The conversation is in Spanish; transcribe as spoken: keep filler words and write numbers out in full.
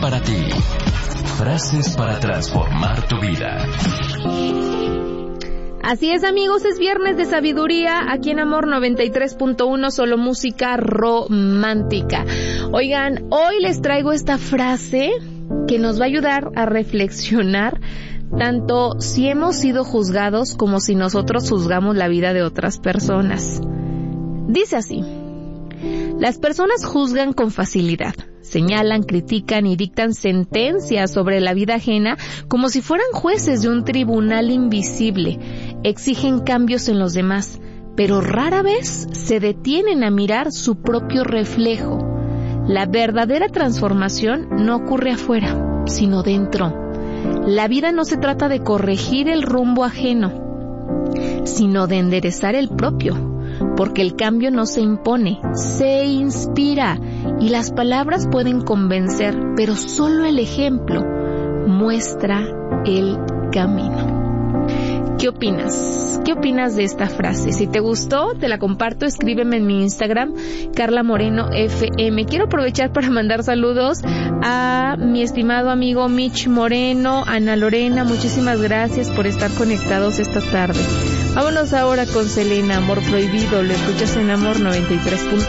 Para ti, frases para transformar tu vida. Así es, amigos, es viernes de sabiduría aquí en Amor noventa y tres punto uno, solo música romántica. Oigan, hoy les traigo esta frase que nos va a ayudar a reflexionar tanto si hemos sido juzgados como si nosotros juzgamos la vida de otras personas. Dice así: las personas juzgan con facilidad, señalan, critican y dictan sentencias sobre la vida ajena como si fueran jueces de un tribunal invisible. Exigen cambios en los demás, pero rara vez se detienen a mirar su propio reflejo. La verdadera transformación no ocurre afuera, sino dentro. La vida no se trata de corregir el rumbo ajeno, sino de enderezar el propio, porque el cambio no se impone, se inspira, y las palabras pueden convencer, pero solo el ejemplo muestra el camino. ¿Qué opinas? ¿Qué opinas de esta frase? Si te gustó, te la comparto, escríbeme en mi Instagram, Carla Moreno F M. Quiero aprovechar para mandar saludos a mi estimado amigo Mitch Moreno, Ana Lorena, muchísimas gracias por estar conectados esta tarde. Vámonos ahora con Selena, Amor Prohibido, lo escuchas en Amor noventa y tres punto uno.